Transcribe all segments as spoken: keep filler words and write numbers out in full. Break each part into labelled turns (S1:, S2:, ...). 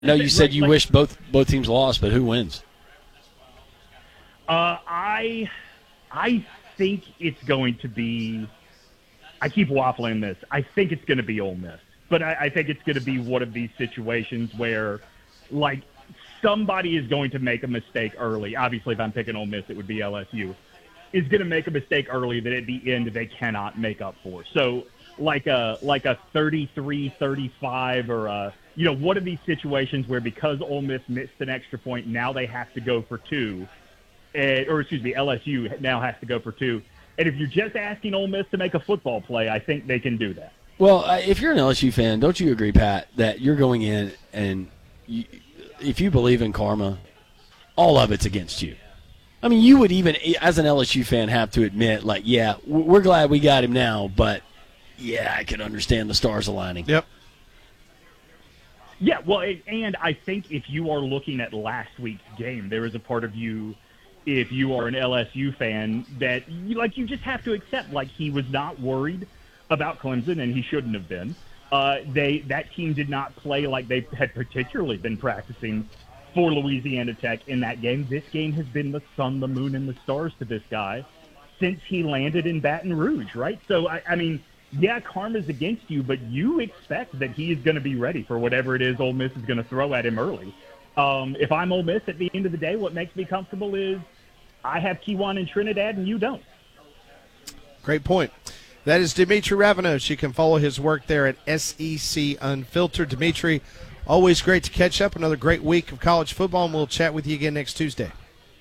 S1: know you said you
S2: like,
S1: wish both both teams lost, but who wins?
S2: Uh, I, I think it's going to be. I keep waffling this. I think it's going to be Ole Miss, but I, I think it's going to be one of these situations where, like, somebody is going to make a mistake early. Obviously, if I'm picking Ole Miss, it would be L S U. Is going to make a mistake early that at the end they cannot make up for. So, like a like a thirty-three thirty-five or a, you know, one of these situations where because Ole Miss missed an extra point, now they have to go for two. Uh, or excuse me, L S U now has to go for two. And if you're just asking Ole Miss to make a football play, I think they can do that.
S1: Well, uh, if you're an L S U fan, don't you agree, Pat, that you're going in and you, if you believe in karma, all of it's against you? I mean, you would even, as an L S U fan, have to admit, like, yeah, we're glad we got him now, but, yeah, I can understand the stars aligning.
S3: Yep.
S2: Yeah, well, and I think if you are looking at last week's game, there is a part of you, if you are an L S U fan, that you, like you just have to accept, like, he was not worried about Clemson, and he shouldn't have been. Uh, they that team did not play like they had particularly been practicing for Louisiana Tech in that game. This game has been the sun, the moon, and the stars to this guy since he landed in Baton Rouge, right? So, I, I mean, yeah, karma's against you, but you expect that he is going to be ready for whatever it is Ole Miss is going to throw at him early. Um, if I'm Ole Miss, at the end of the day, what makes me comfortable is I have Kejuan in Trinidad and you don't.
S3: Great point. That is Dimitri Ravanos. You can follow his work there at S E C Unfiltered. Dimitri, always great to catch up. Another great week of college football, and we'll chat with you again next Tuesday.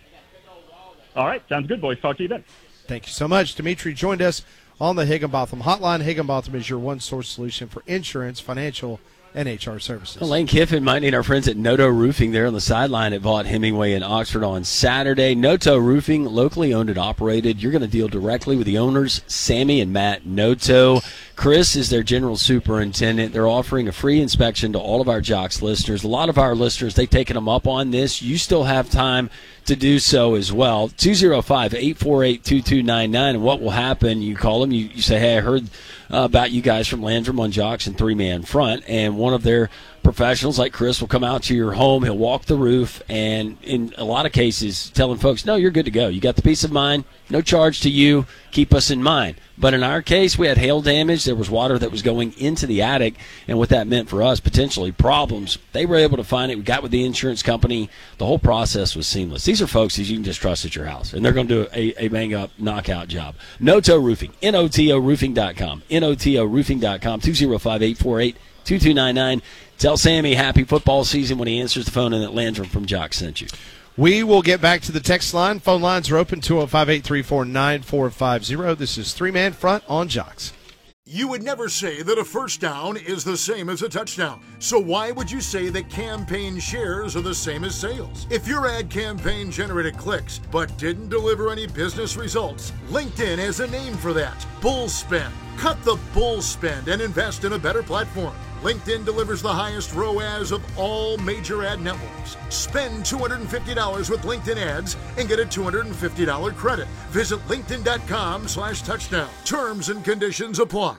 S2: All right. Sounds good, boys. Talk to you then.
S3: Thank you so much. Dimitri joined us on the Higginbotham Hotline. Higginbotham is your one-source solution for insurance, financial, and H R services.
S1: Well, Lane Kiffin might need our friends at Noto Roofing there on the sideline at Vaught Hemingway in Oxford on Saturday. Noto Roofing, locally owned and operated. You're going to deal directly with the owners, Sammy and Matt Noto. Chris is their general superintendent. They're offering a free inspection to all of our Jocks listeners. A lot of our listeners, they've taken them up on this. You still have time to do so as well. two oh five, eight four eight, two two nine nine. And what will happen, you call them, you, you say, hey, I heard uh, about you guys from Landrum on Jocks and three-man front. And one of their professionals like Chris will come out to your home. He'll walk the roof and in a lot of cases telling folks, no, you're good to go. You got the peace of mind, no charge to you, keep us in mind. But in our case, we had hail damage. There was water that was going into the attic, and what that meant for us, potentially problems. They were able to find it. We got with the insurance company. The whole process was seamless. These are folks that you can just trust at your house, and they're going to do a, a bang-up, knockout job. Noto Roofing, N O T O roofing dot com, N O T O roofing dot com, two oh five, eight four eight, two two nine nine. Tell Sammy happy football season when he answers the phone and that Landrum from Jock sent you.
S3: We will get back to the text line. Phone lines are open, two oh five, eight three four, nine four five oh. This is three-man front on Jocks.
S4: You would never say that a first down is the same as a touchdown. So why would you say that campaign shares are the same as sales? If your ad campaign generated clicks but didn't deliver any business results, LinkedIn has a name for that. Bull spend. Cut the bull spend and invest in a better platform. LinkedIn delivers the highest R O A S of all major ad networks. Spend two hundred fifty dollars with LinkedIn ads and get a two hundred fifty dollars credit. Visit linkedin.com slash touchdown. Terms and conditions apply.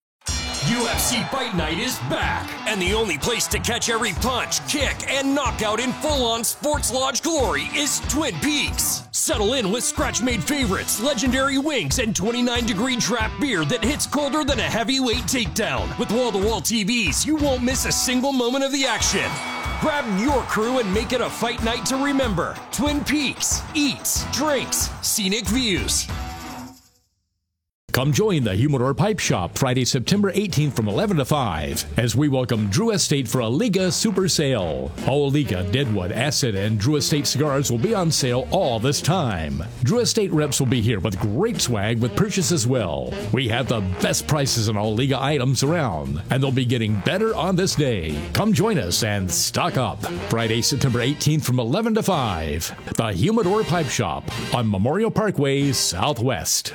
S5: U F C Fight Night is back, and the only place to catch every punch, kick, and knockout in full-on Sports Lodge glory is Twin Peaks. Settle in with scratch-made favorites, legendary wings, and twenty-nine degree draft beer that hits colder than a heavyweight takedown. With wall-to-wall T Vs, you won't miss a single moment of the action. Grab your crew and make it a fight night to remember. Twin Peaks. Eats, drinks, scenic views.
S6: Come join the Humidor Pipe Shop Friday, September eighteenth from eleven to five as we welcome Drew Estate for a Liga Super Sale. All Liga, Deadwood, Acid, and Drew Estate cigars will be on sale all this time. Drew Estate reps will be here with great swag with purchase as well. We have the best prices on all Liga items around, and they'll be getting better on this day. Come join us and stock up. Friday, September eighteenth from eleven to five. The Humidor Pipe Shop on Memorial Parkway Southwest.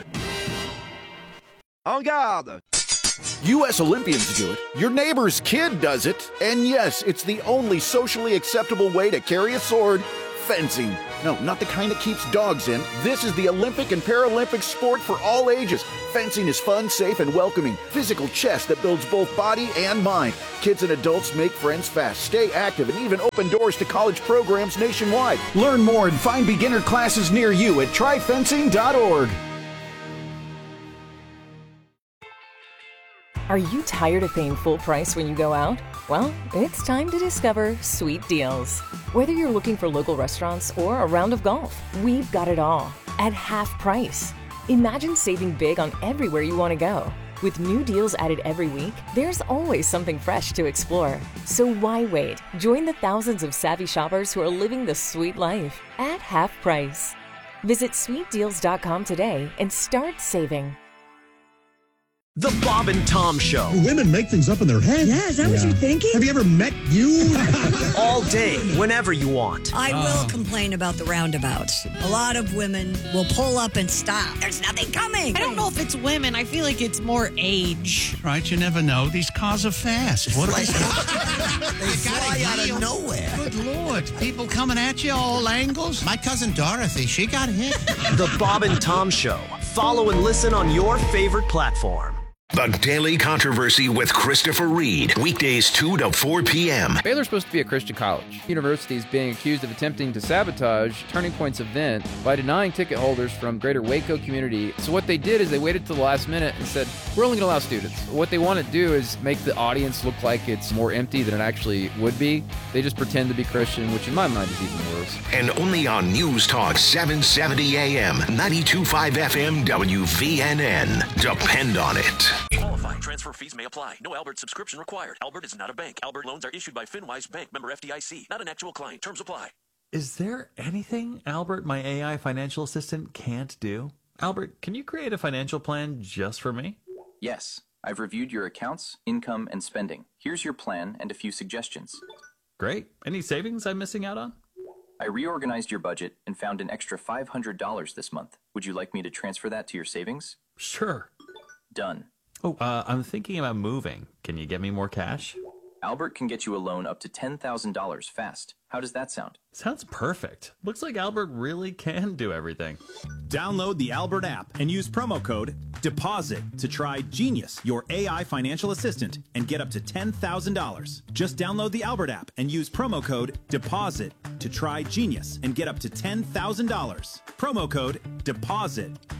S7: En garde! U S Olympians do it, your neighbor's kid does it, and yes, it's the only socially acceptable way to carry a sword fencing. No, not the kind that keeps dogs in. This is the Olympic and Paralympic sport for all ages. Fencing is fun, safe, and welcoming. Physical chess that builds both body and mind. Kids and adults make friends fast, stay active, and even open doors to college programs nationwide. Learn more and find beginner classes near you at try fencing dot org.
S8: Are you tired of paying full price when you go out? Well, it's time to discover Sweet Deals. Whether you're looking for local restaurants or a round of golf, we've got it all at half price. Imagine saving big on everywhere you want to go. With new deals added every week, there's always something fresh to explore. So why wait? Join the thousands of savvy shoppers who are living the sweet life at half price. Visit sweet deals dot com today and start saving.
S9: The Bob and Tom Show.
S10: Women make things up in their head.
S11: Yeah, is that yeah. what you're thinking?
S10: Have you ever met you?
S9: All day, whenever you want.
S11: I will oh. complain about the roundabouts. A lot of women will pull up and stop. There's nothing coming.
S12: I don't know if it's women. I feel like it's more age.
S10: Right, you never know. These cars are fast. What
S13: like, they fly out of nowhere.
S10: Good Lord. People coming at you all angles. My cousin Dorothy, she got hit.
S9: The Bob and Tom Show. Follow and listen on your favorite platform.
S14: The Daily Controversy with Christopher Reed. Weekdays two to four p.m.
S15: Baylor's supposed to be a Christian college. University is being accused of attempting to sabotage Turning Point's event by denying ticket holders from greater Waco community. So what they did is they waited till the last minute and said, we're only going to allow students. What they want to do is make the audience look like it's more empty than it actually would be. They just pretend to be Christian, which in my mind is even worse.
S14: And only on News Talk seven seventy A M, ninety-two point five F M, W V N N. Depend on it.
S5: Qualifying transfer fees may apply. No Albert subscription required. Albert is not a bank. Albert loans are issued by FinWise Bank, member F D I C. Not an actual client. Terms apply.
S16: Is there anything Albert, my A I financial assistant, can't do? Albert, can you create a financial plan just for me?
S17: Yes. I've reviewed your accounts, income, and spending. Here's your plan and a few suggestions.
S16: Great. Any savings I'm missing out on?
S17: I reorganized your budget and found an extra five hundred dollars this month. Would you like me to transfer that to your savings?
S16: Sure.
S17: Done.
S16: Oh, uh, I'm thinking about moving. Can you get me more cash?
S17: Albert can get you a loan up to ten thousand dollars fast. How does that sound?
S16: Sounds perfect. Looks like Albert really can do everything.
S18: Download the Albert app and use promo code DEPOSIT to try Genius, your A I financial assistant, and get up to ten thousand dollars. Just download the Albert app and use promo code DEPOSIT to try Genius and get up to ten thousand dollars. Promo code DEPOSIT.